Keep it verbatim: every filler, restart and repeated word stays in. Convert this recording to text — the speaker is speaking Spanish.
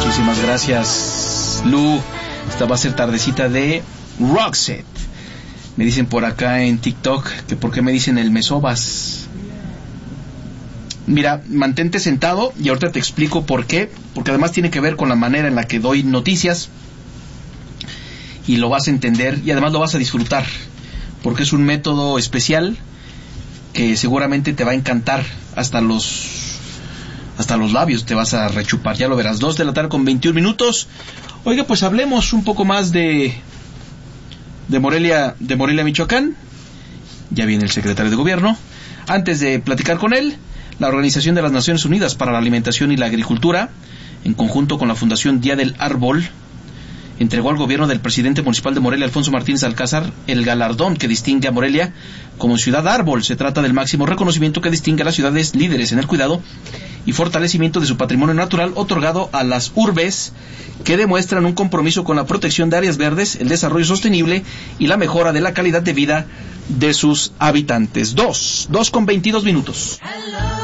Muchísimas gracias, Lu. Esta va a ser tardecita de Roxette. Me dicen por acá en TikTok que por qué me dicen el mesobas. Mira, mantente sentado y ahorita te explico por qué, porque además tiene que ver con la manera en la que doy noticias y lo vas a entender y además lo vas a disfrutar, porque es un método especial que seguramente te va a encantar, hasta los hasta los labios te vas a rechupar, ya lo verás. Dos de la tarde con veintiún minutos. Oiga, pues hablemos un poco más de de Morelia, de Morelia, Michoacán. Ya viene el secretario de Gobierno. Antes de platicar con él, la Organización de las Naciones Unidas para la Alimentación y la Agricultura, en conjunto con la Fundación Día del Árbol, entregó al gobierno del presidente municipal de Morelia, Alfonso Martínez Alcázar, el galardón que distingue a Morelia como ciudad árbol. Se trata del máximo reconocimiento que distingue a las ciudades líderes en el cuidado y fortalecimiento de su patrimonio natural, otorgado a las urbes que demuestran un compromiso con la protección de áreas verdes, el desarrollo sostenible y la mejora de la calidad de vida de sus habitantes. Dos, dos con veintidós minutos.